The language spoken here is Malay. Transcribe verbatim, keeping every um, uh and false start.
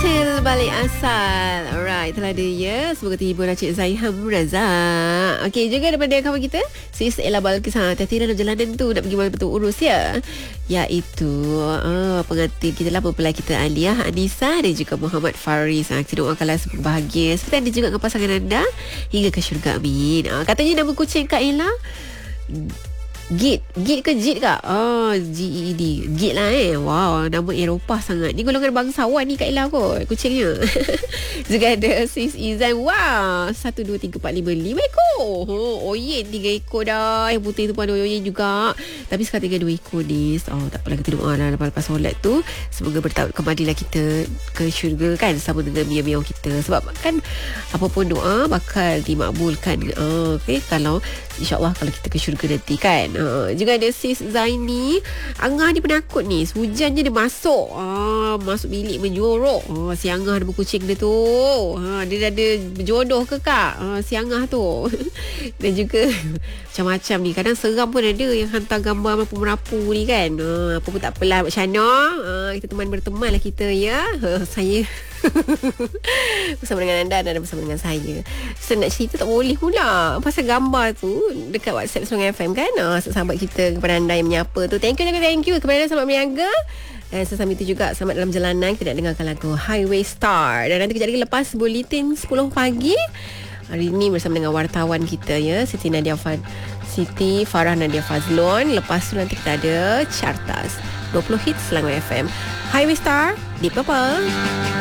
Till balik asal. Alright, telah ada ya. Semoga terhibur Cik Zaiham Razak. Okey, juga daripada kawan kita Sis Ella Balkis. Ha, hati-hati dalam jalanan tu nak pergi mana betul urus ya. Iaitu uh, pengantin kita lah, mempelai kita Aliyah Anissa dan juga Muhammad Faris. Ha, kita doakanlah semoga bahagia seperti anda juga dengan pasangan anda hingga ke syurga, amin. Ha, katanya nama kucing Kak Ella Git, Git ke Jit kak? Oh, G E E D. Git lah eh. Wow, nama Eropah sangat. Ni golongan bangsawan ni Kak Ella kot, kucingnya. Juga ada Sis Izan. Wow, satu, dua, tiga, empat, lima, lima ekor. Oh, Oyen tiga ekor dah. Yang putih tu pun ada Oyen juga. Tapi sekarang tinggal dua ekor ni. Oh, tak apalah, kita doa lah lepas-lepas solat tu. Semoga bertahun kembalilah kita ke syurga kan, sama dengan miau-miau kita. Sebab kan apapun doa bakal dimakbulkan. Uh, okay, kalau InsyaAllah kalau kita ke syurga nanti kan. Uh, juga ada Sis Zaini. Angah ni penakut ni. Hujan je dia masuk. Uh, masuk bilik menjorok. Uh, si Angah nama kucing dia tu. Uh, dia ada berjodoh ke kak? Uh, si Angah tu. Dan juga macam-macam ni. Kadang seram pun ada yang hantar gambar merapu-merapu ni kan. Uh, apa pun tak apalah macam mana. Uh, kita teman berteman lah kita ya. Uh, saya bersama dengan anda dan bersama dengan saya. So nak cerita tak boleh pula pasal gambar tu dekat WhatsApp Sungai F M kan. Uh, sahabat kita, kepada anda yang menyapa tu, thank you, thank you kepada anda selamat berniaga. Dan sesama itu juga selamat dalam jalanan. Kita nak dengarkan lagu Highway Star. Dan nanti kejap lagi lepas Bulletin sepuluh pagi hari ini bersama dengan wartawan kita ya, Siti Nadia Fad Siti Farah Nadia Fazlon. Lepas tu nanti kita ada Cartas dua puluh hits Selangor F M. Highway Star, Deep Purple.